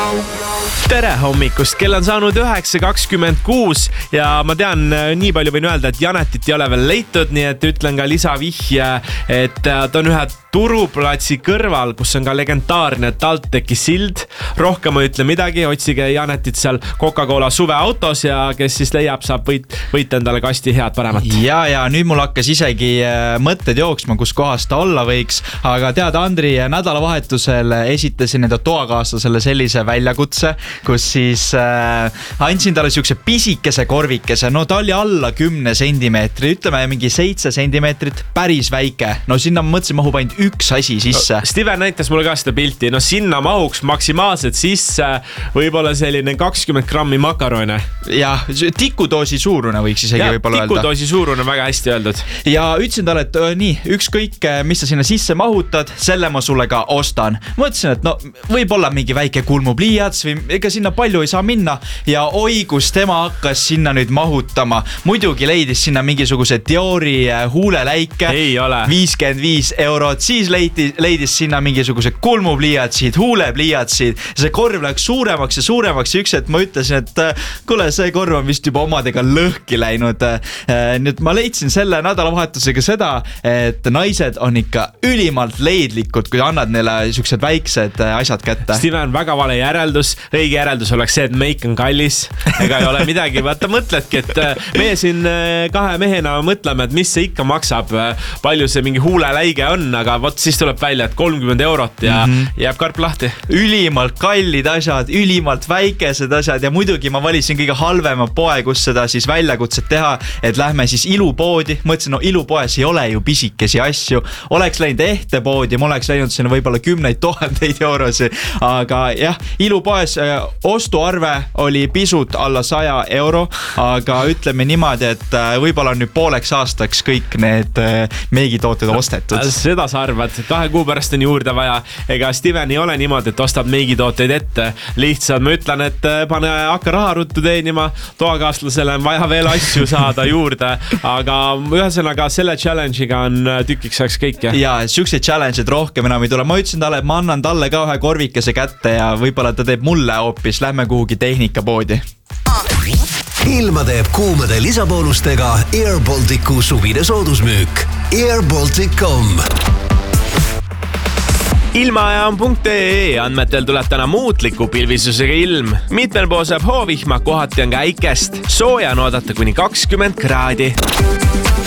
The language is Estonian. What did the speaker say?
Tere hommikust, kell on saanud 9:26 ja ma tean, nii palju võin öelda, et Janetit ei ole veel leitud, nii et ütlen ka lisavihje, et ta on ühe turuplatsi kõrval, kus on ka legendaarne TalTechi sild. Rohkem ei ütle midagi, otsige Janetit seal Coca-Cola suveautos ja kes siis leiab, saab võita endale kasti head paremat. Ja nüüd mul hakkas isegi mõtted jooksma, kus kohas ta olla võiks, aga tead, Andri, nädalavahetusel esitasin enda toakaaslasele sellise väljakutse, kus siis andsin talle siukse pisikese korvikese, no ta oli alla 10 sentimeetri, ütleme mingi 7 sentimeetrit, päris väike. No sinna mõtlesin, mahub ainult üks asi sisse. Steven näitas mulle ka seda pilti, no sinna mahuks maksimaalselt sisse võib-olla selline 20 grammi makarone. Ja tikudoosi suurune võiks isegi võib-olla öelda. Tikudoosi suurune, väga hästi öeldud. Ja ütlesin talle, et nii, ükskõik, mis sa sinna sisse mahutad, selle ma sulle ka ostan. Mõtlesin, et no võib-olla mingi väike kulmupliiats või ega sinna palju ei saa minna ja oi, kus tema hakkas sinna nüüd mahutama. Muidugi leidis sinna mingisuguse Diori huuleläike. Ei ole. 55 €. Siis leidis sinna mingisugused kulmupliiatsid, huulepliiatsid. See korv läks suuremaks ja suuremaks ja üks hetk ma ütlesin, et kuule, see korv on vist juba omadega lõhki läinud. Nüüd ma leidsin selle nädalavahetusega seda, et naised on ikka ülimalt leidlikud, kui annad neile siuksed väiksed asjad kätte. Steven, väga vale järeldus. Õige järeldus oleks see, et meik on kallis. Ega ei ole midagi. Vaata, mõtledki, et meie siin kahe mehena mõtleme, et mis see ikka maksab, palju see mingi huuleläige on, aga vot siis tuleb välja, et 30 € ja jääb karp lahti. Ülimalt kallid asjad, ülimalt väikesed asjad ja muidugi ma valisin kõige halvema poe, kus seda siis väljakutset teha, et lähme siis ilupoodi. Mõtlesin, no ilupoes ei ole ju pisikesi asju. Oleks läinud ehtepoodi, ma oleks läinud sinna võib-olla 10 000 eurosi, aga jah, ilupoes ostuarve oli pisut alla 100 €, aga ütleme niimoodi, et võib-olla on nüüd pooleks aastaks kõik need meigitooted ostetud. Seda sa arvad, 2 kuu pärast on juurde vaja. Ega Steven ei ole niimoodi, et ostab meigitooteid ette. Lihtsalt ma ütlen, et hakka raha ruttu teenima, toakaaslasele on vaja veel asju saada juurde, aga ühesõnaga selle challenge'iga on tükiks ajaks kõik. Ja siukseid challenge'id rohkem enam ei tule. Ma ütlesin talle, et ma annan talle ka ühe korvikese kätte ja võib-olla ta teeb mulle hoopis. Lähme kuhugi tehnikapoodi. Ilma teeb kuumade lisaboonustega Air Balticu suvine soodusmüük. airbaltic.com Ilmaajaam.ee andmetel tuleb täna muutliku pilvisusega ilm. Mitmel pool saab hoovihma, kohati on ka äikest. Sooja on oodata kuni 20 kraadi.